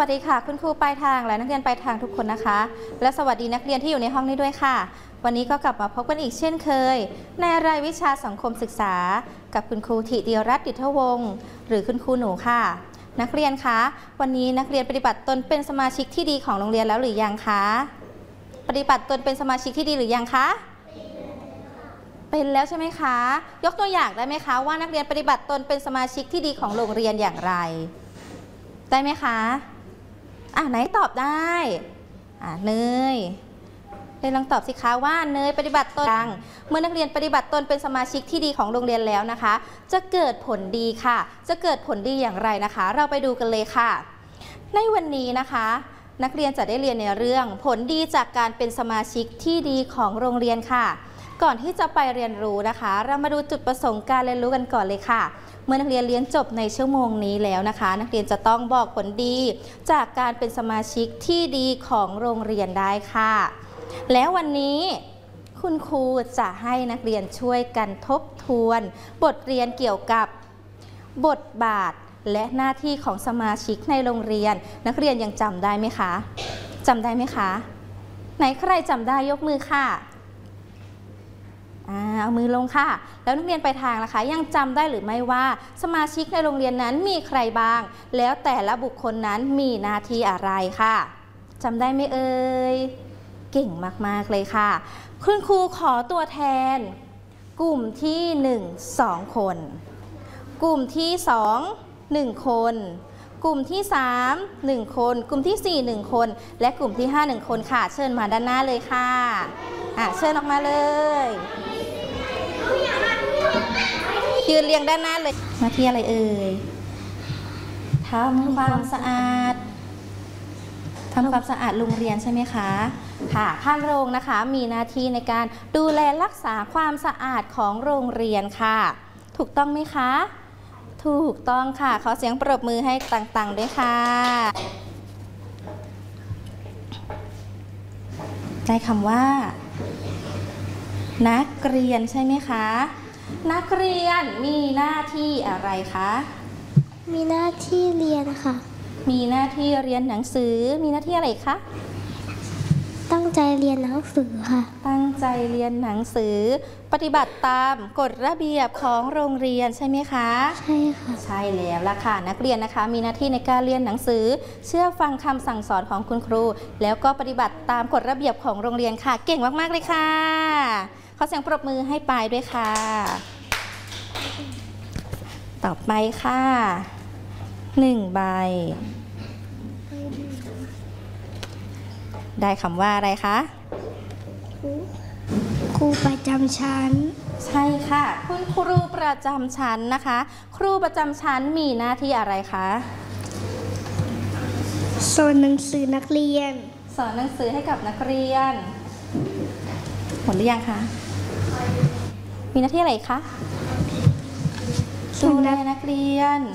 วัสดีค่ะคุณครูปลายทางและนักเรียนปลายทางทุกคนนะคะและสวัสดีนักเรียนที่อยู่ในห้องนี้ด้วยค่ะวันนี้ก็กลับมาพบกันอีกเช่นเคยในรายวิชาสังคมศึกษากับคุณครูธิติรัตน์ดิษฐวงศ์หรือคุณครูหนูค่ะนักเรียนคะวันนี้นักเรียนปฏิบัติตนเป็นสมาชิกที่ดีของโรงเรียนแล้วหรือยังคะปฏิบัติตนเป็นสมาชิกที่ดีหรือยังคะเป็นแล้วใช่ไหมคะยกตัวอย่างได้ไหมคะว่านักเรียนปฏิบัติตนเป็นสมาชิกที่ดีของโรงเรียนอย่างไรได้ไหมคะไหนตอบได้เนยลองตอบสิคะว่าเนยปฏิบัติตนเมื่อนักเรียนปฏิบัติตนเป็นสมาชิกที่ดีของโรงเรียนแล้วนะคะจะเกิดผลดีค่ะจะเกิดผลดีอย่างไรนะคะเราไปดูกันเลยค่ะในวันนี้นะคะนักเรียนจะได้เรียนในเรื่องผลดีจากการเป็นสมาชิกที่ดีของโรงเรียนค่ะก่อนที่จะไปเรียนรู้นะคะเรามาดูจุดประสงค์การเรียนรู้กันก่อนเลยค่ะเมื่อนักเรียนเรียนจบในชั่วโมงนี้แล้วนะคะนักเรียนจะต้องบอกผลดีจากการเป็นสมาชิกที่ดีของโรงเรียนได้ค่ะแล้ววันนี้คุณครูจะให้นักเรียนช่วยกันทบทวนบทเรียนเกี่ยวกับบทบาทและหน้าที่ของสมาชิกในโรงเรียนนักเรียนยังจำได้ไหมคะจำได้ไหมคะไหนใครจำได้ยกมือค่ะเอามือลงค่ะแล้วนักเรียนไปทางล่ะคะยังจำได้หรือไม่ว่าสมาชิกในโรงเรียนนั้นมีใครบ้างแล้วแต่ละบุคคลนั้นมีหน้าที่อะไรค่ะจำได้ไหมเอ่ยเก่งมากๆเลยค่ะคุณครูขอตัวแทนกลุ่มที่1 2 คนกลุ่มที่2 1 คนกลุ่มที่3 1 คนกลุ่มที่4 1 คนและกลุ่มที่5 1 คนค่ะเชิญมาด้านหน้าเลยค่ะเชิญออกมาเลยยืนเรียงด้านหน้าเลยหน้าที่อะไรเอ่ยทำความสะอาดโรงเรียนใช่ไหมคะค่ะท่านโรงนะคะมีหน้าที่ในการดูแลรักษาความสะอาดของโรงเรียนค่ะถูกต้องไหมคะถูกต้องค่ะขอเสียงปรบมือให้ต่างๆด้วยค่ะได้คำว่านักเรียนใช่ไหมคะนักเรียนมีหน้าที่อะไรคะมีหน้าที่เรียนค่ะมีหน้าที่เรียนหนังสือมีหน้าที่อะไรคะตั้งใจเรียนหนังสือค่ะตั้งใจเรียนหนังสือปฏิบัติตามกฎระเบียบของโรงเรียนใช่ไหมคะใช่ค่ะใช่แล้วล่ะค่ะนักเรียนนะคะมีหน้าที่ในการเรียนหนังสือเชื่อฟังคำสั่งสอนของคุณครูแล้วก็ปฏิบัติตามกฎระเบียบของโรงเรียนค่ะเก่งมากๆเลยค่ะขอเสียงปรบมือให้ปายด้วยค่ะต่อไปค่ะ1 ใบได้คำว่าอะไรคะครูประจำชั้นใช่ค่ะคุณครูประจำชั้นนะคะครูประจำชั้นมีหน้าที่อะไรคะสอนหนังสือนักเรียนสอนหนังสือให้กับนักเรียนหมดหรือยังคะมีหน้าที่อะไรคะดูแลนักเรียน